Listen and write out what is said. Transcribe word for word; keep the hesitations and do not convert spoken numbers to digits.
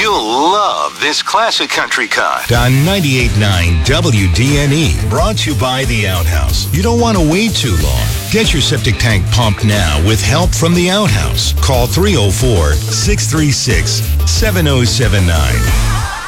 You'll love this classic country cut. On ninety-eight point nine W D N E, brought to you by The Outhouse. You don't want to wait too long. Get your septic tank pumped now with help from The Outhouse. Call three oh four, six three six, seven oh seven nine.